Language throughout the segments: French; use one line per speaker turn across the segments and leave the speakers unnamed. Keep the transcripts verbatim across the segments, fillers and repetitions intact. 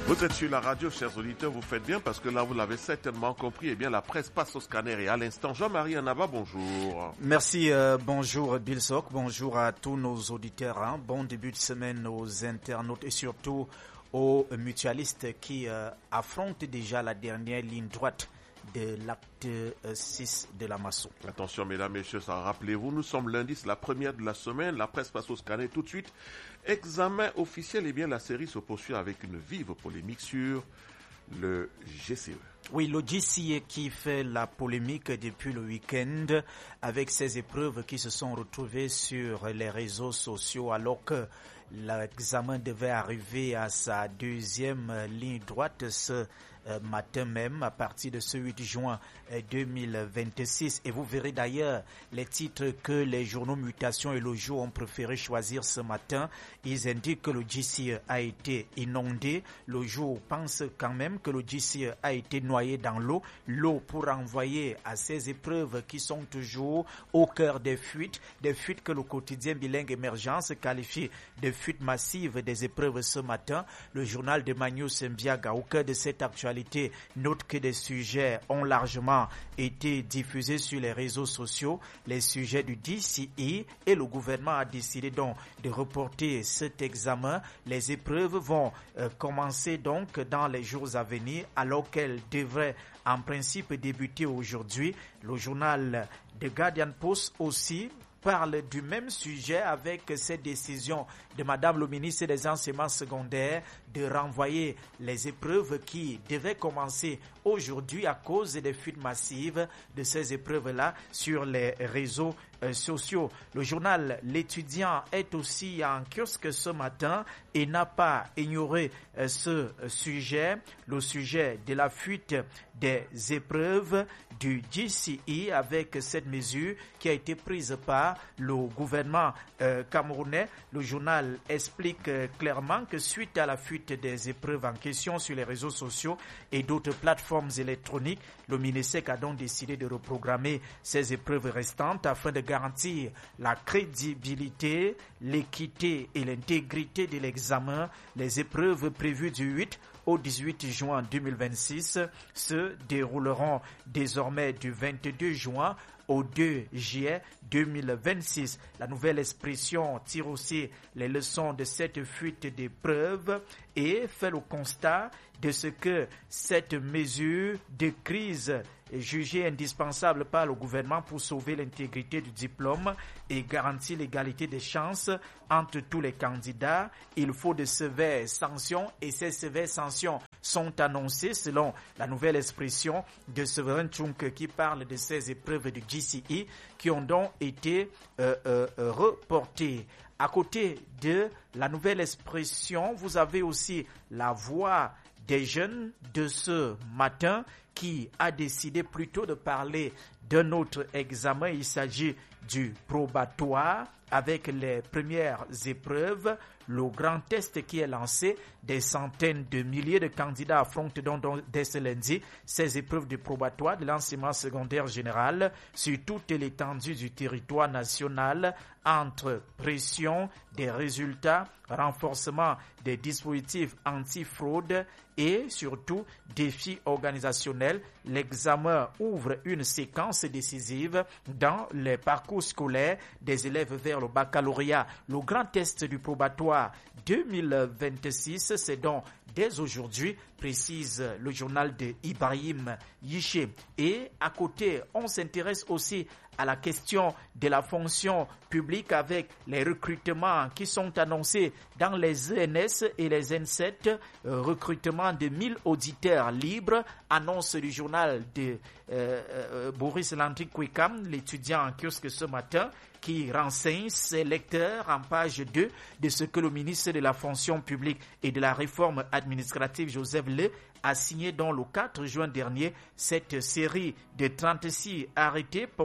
Vous êtes sur la radio, chers auditeurs, vous faites bien parce que là, vous l'avez certainement compris, eh bien, la presse passe au scanner et à l'instant, Jean-Marie Anaba, bonjour.
Merci, euh, bonjour Bill Sok, bonjour à tous nos auditeurs, hein. Bon début de semaine aux internautes et surtout aux mutualistes qui euh, affrontent déjà la dernière ligne droite de l'acte six de la Massot.
Attention mesdames, messieurs, ça rappelez-vous, nous sommes lundi, c'est la première de la semaine, la presse passe au scanner tout de suite. Examen officiel, eh bien la série se poursuit avec une vive polémique sur le G C E.
Oui, le G C E qui fait la polémique depuis le week-end avec ces épreuves qui se sont retrouvées sur les réseaux sociaux alors que l'examen devait arriver à sa deuxième ligne droite ce matin même à partir de ce huit juin deux mille vingt-six. Et vous verrez d'ailleurs les titres que les journaux Mutation et Le Jour ont préféré choisir ce matin. Ils indiquent que le G C E a été inondé. Le Jour pense quand même que le G C E a été noyé dans l'eau. L'eau pour envoyer à ces épreuves qui sont toujours au cœur des fuites. Des fuites que le quotidien bilingue Émergence qualifie de fuites massives des épreuves ce matin. Le journal de Magnus Mbiaga, au cœur de cette actualité, note que des sujets ont largement été diffusés sur les réseaux sociaux, les sujets du D C E, et le gouvernement a décidé donc de reporter cet examen. Les épreuves vont euh, commencer donc dans les jours à venir alors qu'elles devraient en principe débuter aujourd'hui. Le journal The Guardian Post aussi parle du même sujet avec cette décision de Madame le ministre des Enseignements secondaires de renvoyer les épreuves qui devaient commencer aujourd'hui à cause des fuites massives de ces épreuves-là sur les réseaux euh, sociaux. Le journal L'Étudiant est aussi en kiosque ce matin et n'a pas ignoré euh, ce sujet, le sujet de la fuite des épreuves du G C E avec cette mesure qui a été prise par le gouvernement euh, camerounais. Le journal explique euh, clairement que suite à la fuite des épreuves en question sur les réseaux sociaux et d'autres plateformes électroniques, le MINESEC a donc décidé de reprogrammer ces épreuves restantes afin de garantir la crédibilité, l'équité et l'intégrité de l'examen. Les épreuves prévues du huit au dix-huit juin deux mille vingt-six se dérouleront désormais du vingt-deux juin au deux juillet deux mille vingt-six. La nouvelle expression tire aussi les leçons de cette fuite d'épreuves et fait le constat de ce que cette mesure de crise est jugée indispensable par le gouvernement pour sauver l'intégrité du diplôme et garantir l'égalité des chances entre tous les candidats. Il faut de sévères sanctions et ces sévères sanctions sont annoncées selon la nouvelle expression de Severin Tchunk qui parle de ces épreuves du G C E qui ont donc été euh, euh, reportées. À côté de la nouvelle expression, vous avez aussi la voix des jeunes de ce matin qui a décidé plutôt de parler d'un autre examen. Il s'agit du probatoire avec les premières épreuves, le grand test qui est lancé. Des centaines de milliers de candidats affrontent donc, donc dès ce lundi ces épreuves de probatoire de l'enseignement secondaire général sur toute l'étendue du territoire national entre pression des résultats, renforcement des dispositifs anti-fraude et surtout défis organisationnels. L'examen ouvre une séquence décisive dans les parcours scolaires des élèves vers le baccalauréat. Le grand test du probatoire deux mille vingt-six, c'est donc dès aujourd'hui, précise le journal de Ibrahim Yiché. Et à côté, on s'intéresse aussi à la question de la fonction publique avec les recrutements qui sont annoncés dans les E N S et les N sept, euh, recrutement de mille auditeurs libres, annonce du journal de euh, euh, Boris Landry Kwekam, l'étudiant en kiosque ce matin, qui renseigne ses lecteurs en page deux de ce que le ministre de la fonction publique et de la réforme administrative Joseph Le a signé dans le quatre juin dernier cette série de trente-six arrêtés portant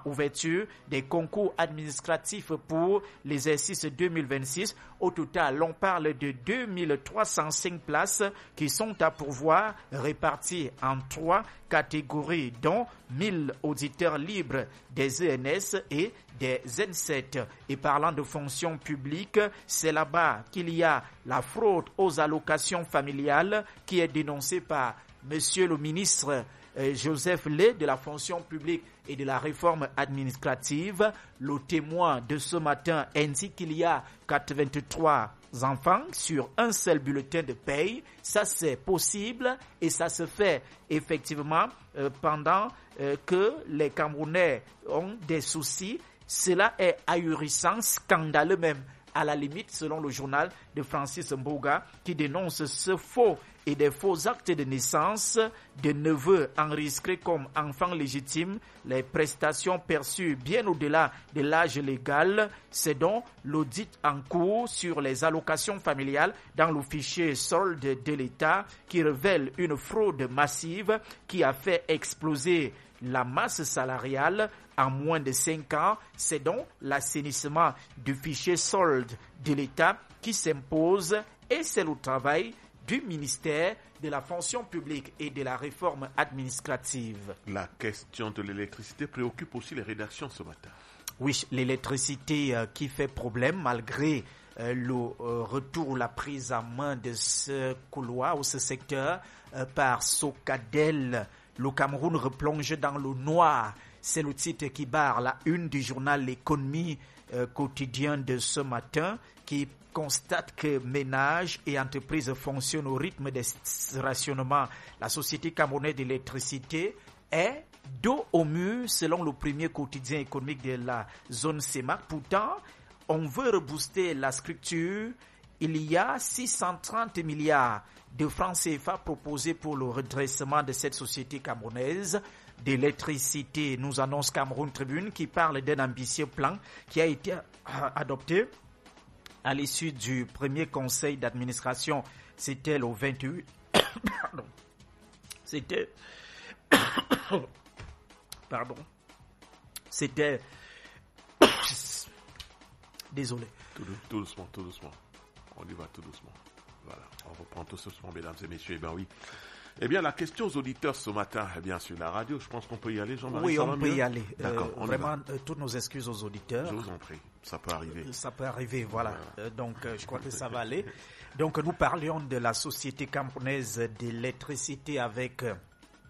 ouverture des concours administratifs pour l'exercice deux mille vingt-six. Au total, on parle de deux mille trois cent cinq places qui sont à pourvoir, réparties en trois catégories, dont mille auditeurs libres des E N S et des N sept. Et parlant de fonction publique, c'est là-bas qu'il y a la fraude aux allocations familiales qui est dénoncée par Monsieur le ministre euh, Joseph Lé de la fonction publique et de la réforme administrative. Le témoin de ce matin indique qu'il y a quatre-vingt-trois enfants sur un seul bulletin de paye. Ça, c'est possible et ça se fait effectivement euh, pendant euh, que les Camerounais ont des soucis. Cela est ahurissant, scandaleux même, à la limite, selon le journal de Francis Mbouga, qui dénonce ce faux et des faux actes de naissance de neveux enregistrés comme enfants légitimes, les prestations perçues bien au-delà de l'âge légal. C'est donc l'audit en cours sur les allocations familiales dans le fichier solde de l'État qui révèle une fraude massive qui a fait exploser la masse salariale en moins de cinq ans. C'est donc l'assainissement du fichier solde de l'État qui s'impose et c'est le travail du ministère de la fonction publique et de la réforme administrative.
La question de l'électricité préoccupe aussi les rédactions ce matin.
Oui, l'électricité euh, qui fait problème malgré euh, le euh, retour, la prise en main de ce couloir ou ce secteur euh, par Socadel. Le Cameroun replonge dans le noir. C'est le titre qui barre la une du journal L'économie euh, quotidien de ce matin qui constate que ménages et entreprises fonctionnent au rythme des rationnements. La société camerounaise d'électricité est dos au mur selon le premier quotidien économique de la zone C E M A C. Pourtant, on veut rebooster la structure. Il y a six cent trente milliards de francs C F A proposés pour le redressement de cette société camerounaise d'électricité. Nous annonce Cameroun Tribune qui parle d'un ambitieux plan qui a été adopté à l'issue du premier conseil d'administration. C'était le vingt-huit. Pardon. C'était. Pardon. C'était. Désolé.
Tout, tout doucement, tout doucement. On y va tout doucement. Voilà. On reprend tout doucement, mesdames et messieurs. Eh bien, oui. Eh bien, la question aux auditeurs ce matin, eh bien, sur la radio, je pense qu'on peut y aller, Jean-Marie.
Oui, on peut mieux y aller.
D'accord,
euh,
on
Vraiment, euh, toutes nos excuses aux auditeurs.
Je vous en prie, ça peut arriver.
Ça peut arriver, voilà. voilà. Euh, donc, euh, je crois que ça va aller. Donc, nous parlions de la société camerounaise d'électricité avec euh,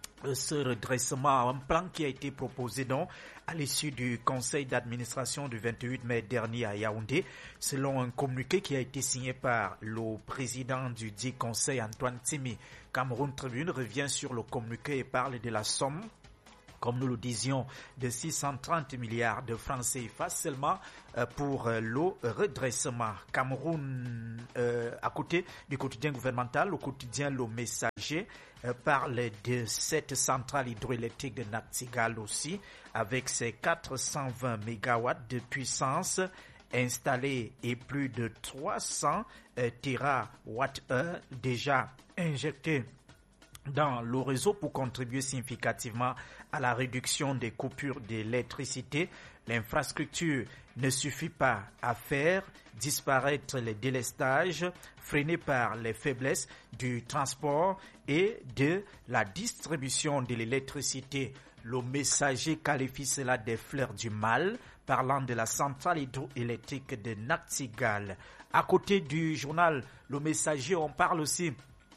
ce redressement, un plan qui a été proposé donc à l'issue du conseil d'administration du vingt-huit mai dernier à Yaoundé, selon un communiqué qui a été signé par le président du dit conseil, Antoine Timi. Cameroun Tribune revient sur le communiqué et parle de la somme, comme nous le disions, de six cent trente milliards de francs C F A seulement euh, pour euh, le redressement. Cameroun, euh, à côté du quotidien gouvernemental, le quotidien Le Messager euh, parle de cette centrale hydroélectrique de Nachtigal aussi, avec ses quatre cent vingt mégawatts de puissance installés et plus de trois cents euh, térawattheures déjà injectés dans le réseau pour contribuer significativement à la réduction des coupures d'électricité. L'infrastructure ne suffit pas à faire disparaître les délestages freinés par les faiblesses du transport et de la distribution de l'électricité. Le Messager qualifie cela des fleurs du mal, parlant de la centrale hydroélectrique de Nachtigal. À côté du journal Le Messager, on parle aussi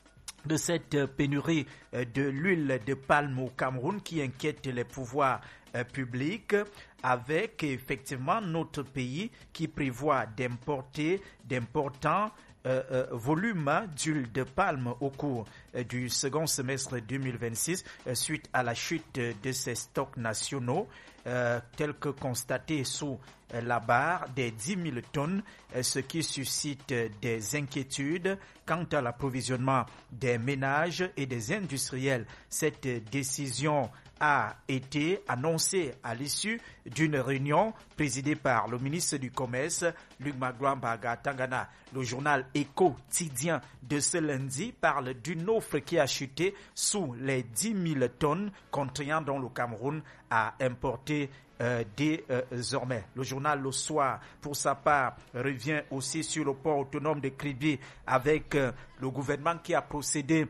de cette pénurie de l'huile de palme au Cameroun qui inquiète les pouvoirs publics, avec effectivement notre pays qui prévoit d'importer d'importants euh, euh, volumes d'huile de palme au cours euh, du second semestre deux mille vingt-six euh, suite à la chute de ces stocks nationaux euh, tels que constatés sous euh, la barre des dix mille tonnes, euh, ce qui suscite euh, des inquiétudes quant à l'approvisionnement des ménages et des industriels. Cette euh, décision a été annoncé à l'issue d'une réunion présidée par le ministre du Commerce, Luc Magloire Tangana. Le journal Éco-Tidien de ce lundi parle d'une offre qui a chuté sous les dix mille tonnes, contraignant donc le Cameroun à importer euh, désormais. Le journal Le Soir, pour sa part, revient aussi sur le port autonome de Kribi avec euh, le gouvernement qui a procédé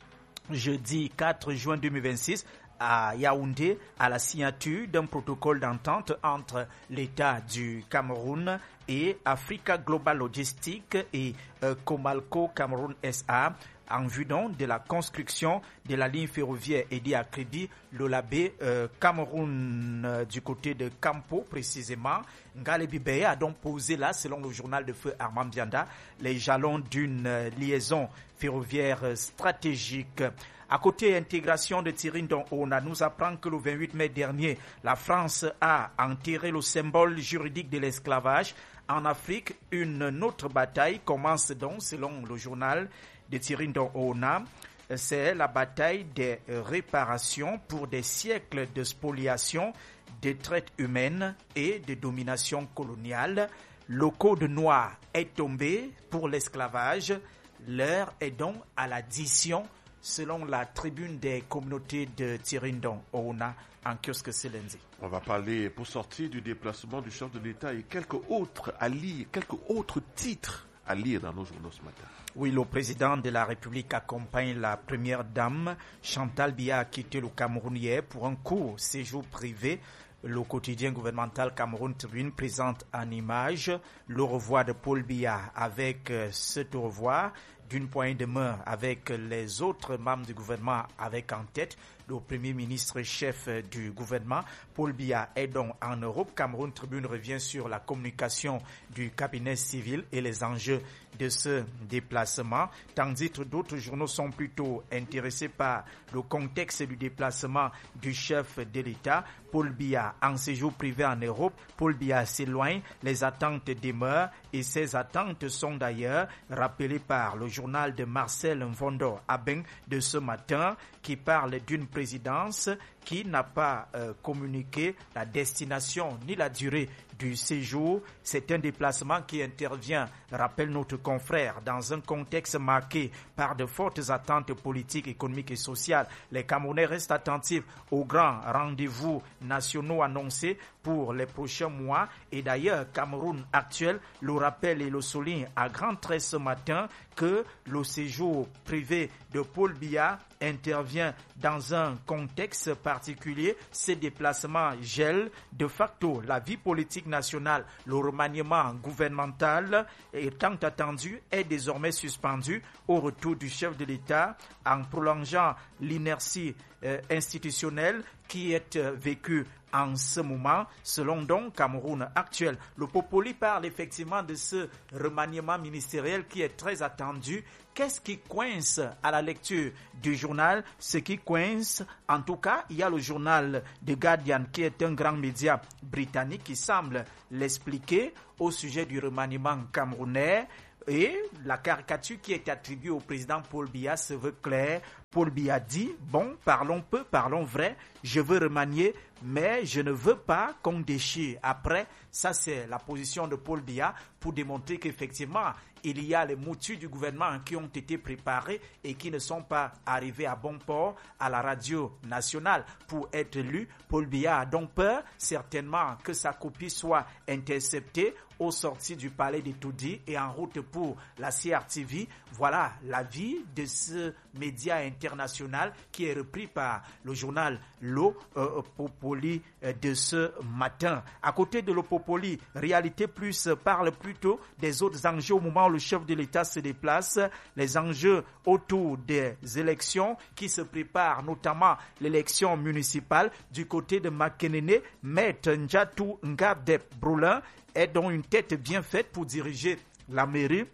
jeudi quatre juin deux mille vingt-six à Yaoundé à la signature d'un protocole d'entente entre l'État du Cameroun et Africa Global Logistics et euh, Comalco Cameroun S A en vue donc de la construction de la ligne ferroviaire aidée à Kribi, le labé euh, Cameroun euh, du côté de Campo précisément. Ngalebi Beye a donc posé là, selon le journal de feu Armand Bianda, les jalons d'une euh, liaison ferroviaire euh, stratégique. À côté intégration de Tirindon, on nous apprend que le vingt-huit mai dernier, la France a enterré le symbole juridique de l'esclavage. En Afrique, une autre bataille commence donc, selon le journal de Tirindon Ona. C'est la bataille des réparations pour des siècles de spoliation, de traite humaine et de domination coloniale. Le code noir est tombé pour l'esclavage. L'heure est donc à l'addition, selon la tribune des communautés de Tirindon Ona en kiosque ce lundi.
On va parler, pour sortir du déplacement du chef de l'État, et quelques autres à lire, quelques autres titres à lire dans nos journaux ce matin.
Oui, le président de la République accompagne la première dame. Chantal Biya a quitté le Cameroun hier pour un court séjour privé. Le quotidien gouvernemental Cameroun Tribune présente en image le revoir de Paul Biya avec euh, cet au revoir d'une poignée de main avec les autres membres du gouvernement avec en tête le premier ministre chef du gouvernement. Paul Biya est donc en Europe. Cameroun Tribune revient sur la communication du cabinet civil et les enjeux de ce déplacement, tandis que d'autres journaux sont plutôt intéressés par le contexte du déplacement du chef de l'État. Paul Biya en séjour privé en Europe. Paul Biya s'éloigne, les attentes demeurent et ces attentes sont d'ailleurs rappelées par le journal de Marcel Mvondo Abeng de ce matin qui parle d'une présidence qui n'a pas euh, communiqué la destination ni la durée du séjour. C'est un déplacement qui intervient, rappelle notre confrère, dans un contexte marqué par de fortes attentes politiques, économiques et sociales. Les Camerounais restent attentifs aux grands rendez-vous nationaux annoncés pour les prochains mois. Et d'ailleurs, Cameroun actuel le rappelle et le souligne à grands traits ce matin que le séjour privé de Paul Biya intervient dans un contexte particulier. Ces déplacements gèlent de facto la vie politique nationale. Le remaniement gouvernemental étant attendu est désormais suspendu au retour du chef de l'État en prolongeant l'inertie euh, institutionnelle qui est euh, vécue en ce moment, selon donc Cameroun actuel. Le Popoli parle effectivement de ce remaniement ministériel qui est très attendu. Qu'est-ce qui coince à la lecture du journal? Ce qui coince, en tout cas, il y a le journal The Guardian qui est un grand média britannique qui semble l'expliquer au sujet du remaniement camerounais. Et la caricature qui est attribuée au président Paul Biya se veut claire. Paul Biya dit, bon, parlons peu, parlons vrai, je veux remanier, mais je ne veux pas qu'on déchire. Après, ça c'est la position de Paul Biya pour démontrer qu'effectivement, il y a les moutures du gouvernement qui ont été préparés et qui ne sont pas arrivés à bon port à la radio nationale pour être lus. Paul Biya a donc peur, certainement, que sa copie soit interceptée au sorti du palais de Toudi et en route pour la C R T V. Voilà l'avis de ce média international qui est repris par le journal L'O euh, Popoli euh, de ce matin. À côté de L'O Popoli, Réalité Plus parle plutôt des autres enjeux au moment où le chef de l'État se déplace, les enjeux autour des élections qui se préparent, notamment l'élection municipale du côté de Makenene. Maître N'Djatou Ngabdep Broulin est donc une tête bien faite pour diriger la mairie.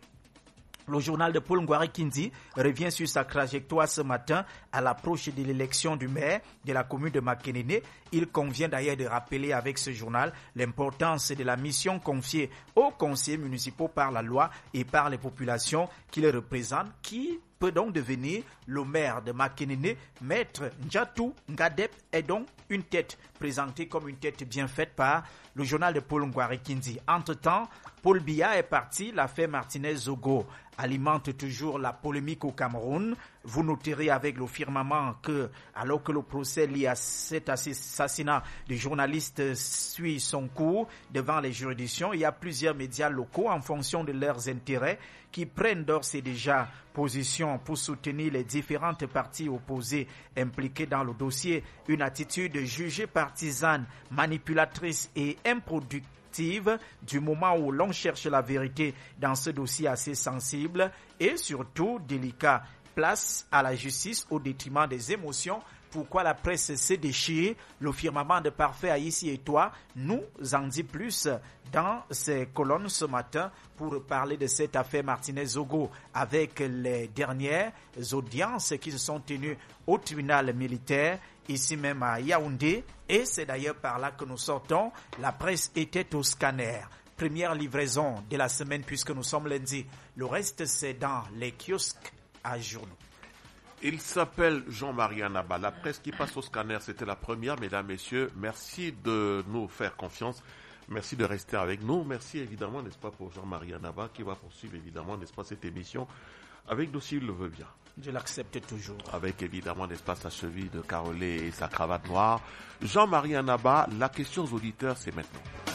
Le journal de Paul Ngouari Kindi revient sur sa trajectoire ce matin à l'approche de l'élection du maire de la commune de Makenene. Il convient d'ailleurs de rappeler avec ce journal l'importance de la mission confiée aux conseillers municipaux par la loi et par les populations qui les représentent, qui peut donc devenir le maire de Makenene. Maître N'Djatou Ngadep est donc une tête présentée comme une tête bien faite par le journal de Paul Ngouari Kindi. Entre-temps, Paul Biya est parti, l'affaire Martinez Zogo alimente toujours la polémique au Cameroun. Vous noterez avec le firmament que, alors que le procès lié à cet assassinat de journalistes suit son cours devant les juridictions, il y a plusieurs médias locaux en fonction de leurs intérêts qui prennent d'ores et déjà position pour soutenir les différentes parties opposées impliquées dans le dossier. Une attitude jugée partisane, manipulatrice et improductive du moment où l'on cherche la vérité dans ce dossier assez sensible et surtout délicat. Place à la justice au détriment des émotions. Pourquoi la presse s'est déchirée? Le firmament de Parfait Haïti et toi nous en dit plus dans ces colonnes ce matin pour parler de cette affaire Martinez-Zogo avec les dernières audiences qui se sont tenues au tribunal militaire ici même à Yaoundé. Et c'est d'ailleurs par là que nous sortons. La presse était au scanner. Première livraison de la semaine puisque nous sommes lundi. Le reste c'est dans les kiosques à journaux.
Il s'appelle Jean-Marie Anaba. La presse qui passe au scanner, c'était la première. Mesdames, messieurs, merci de nous faire confiance. Merci de rester avec nous. Merci évidemment, n'est-ce pas, pour Jean-Marie Anaba qui va poursuivre évidemment, n'est-ce pas, cette émission avec nous s'il le veut bien.
Je l'accepte toujours.
Avec évidemment, n'est-ce pas, sa cheville de carolé et sa cravate noire. Jean-Marie Anaba, la question aux auditeurs, c'est maintenant.